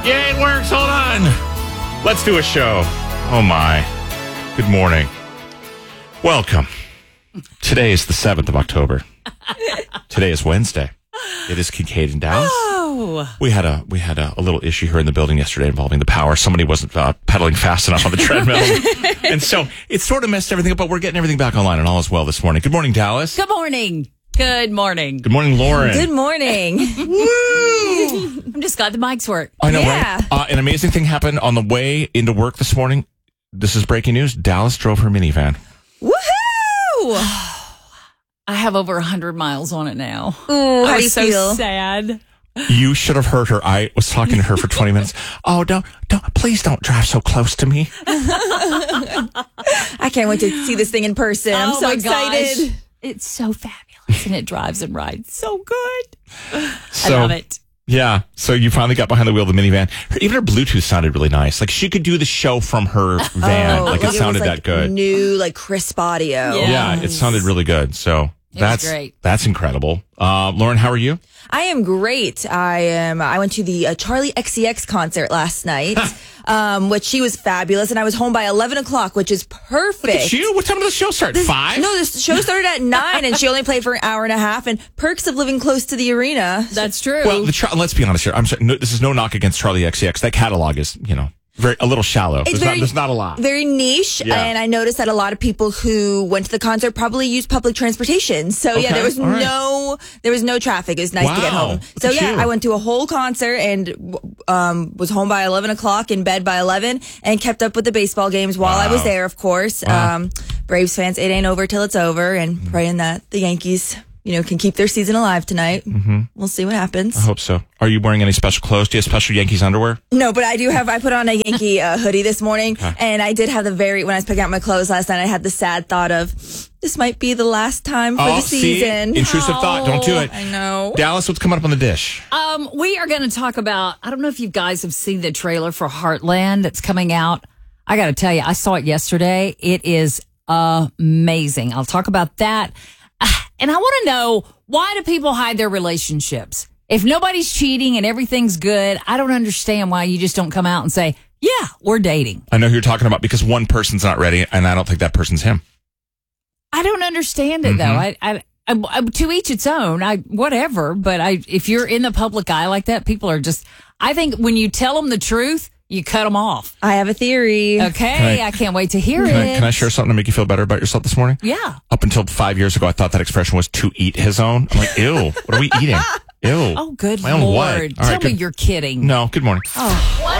Yeah, it works. Hold on. Let's do a show. Oh, my. Good morning. Welcome. Today is the 7th of October. Today is Wednesday. It is Kincaid and Dallas. Oh. We had a little issue here in the building yesterday involving the power. Somebody wasn't pedaling fast enough on the treadmill. And so it sort of messed everything up, but we're getting everything back online and all is well this morning. Good morning, Dallas. Good morning. Good morning. Good morning, Lauren. Good morning. I'm just glad the mics work. I know, Yeah. right? An amazing thing happened on the way into work this morning. This is breaking news. Dallas drove her minivan. Woohoo! I have over 100 miles on it now. Ooh, how I do you was so feel? sad. You should have heard her. I was talking to her for 20 minutes. Oh, please don't drive so close to me. I can't wait to see this thing in person. I'm so my excited. gosh. It's so fabulous, and it drives and rides so good. So, I love it. Yeah. So you finally got behind the wheel of the minivan. Even her Bluetooth sounded really nice. Like she could do the show from her van. Like it sounded was, that good. New, crisp audio. Yeah, it sounded really good. So that's great. That's incredible. Lauren, how are you? I am great. I went to the Charlie XCX concert last night, which she was fabulous, and I was home by 11 o'clock, which is perfect. What time did the show start? 5? No, the show started at 9, and she only played for an hour and a half, and perks of living close to the arena. That's true. Well, let's be honest here. I'm sorry, this is no knock against Charlie XCX. That catalog is, a little shallow. There's not a lot. Very niche, Yeah. and I noticed that a lot of people who went to the concert probably used public transportation. So Okay, yeah, there was all right. no traffic. It was nice to get Wow, home. look So at yeah, you. I went to a whole concert and was home by 11 o'clock, in bed by 11, and kept up with the baseball games while I was Wow. there. Of course, Wow. Braves fans, it ain't over till it's over, and praying that the Yankees, can keep their season alive tonight. Mm-hmm. We'll see what happens. I hope so. Are you wearing any special clothes? Do you have special Yankees underwear? No, but I put on a Yankee hoodie this morning, and I did have when I was picking out my clothes last night, I had the sad thought of, this might be the last time for the season. See? Intrusive thought. Don't do it. I know. Dallas, what's coming up on the dish? We are going to talk about, I don't know if you guys have seen the trailer for Heartland that's coming out. I got to tell you, I saw it yesterday. It is amazing. I'll talk about that. And I want to know, why do people hide their relationships? If nobody's cheating and everything's good, I don't understand why you just don't come out and say, yeah, we're dating. I know who you're talking about because one person's not ready, and I don't think that person's him. I don't understand it, though. I to each its own. Whatever. But if you're in the public eye like that, people are just, I think when you tell them the truth, you cut them off. I have a theory. Okay. I can't wait to hear it. Can I share something to make you feel better about yourself this morning? Yeah. Up until 5 years ago, I thought that expression was to eat his own. I'm like, ew, what are we eating? Ew. Oh, good My own what? Lord. All right, Tell me good- you're kidding. No, good morning. Oh.